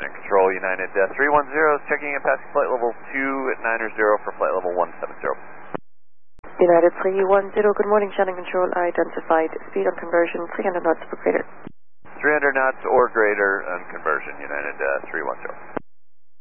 Shannon Control, United 310 is checking in passing flight level 290 for flight level 170. United 310, good morning, Shannon Control. Identified speed on conversion 300 knots per greater. 300 knots or greater on conversion, United 310.